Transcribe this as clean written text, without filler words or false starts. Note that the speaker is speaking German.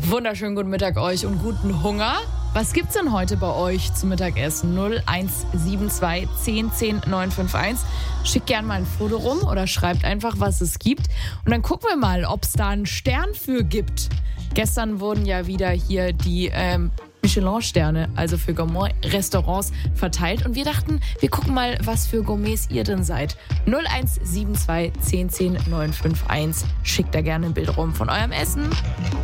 Wunderschönen guten Mittag euch und guten Hunger. Was gibt's denn heute bei euch zum Mittagessen? 0172 10 10 951. Schickt gerne mal ein Foto rum oder schreibt einfach, was es gibt. Und dann gucken wir mal, ob es da einen Stern für gibt. Gestern wurden ja wieder hier die Michelin-Sterne, also für Gourmet-Restaurants, verteilt. Und wir dachten, wir gucken mal, was für Gourmets ihr denn seid. 0172 10 10 951. Schickt da gerne ein Bild rum von eurem Essen.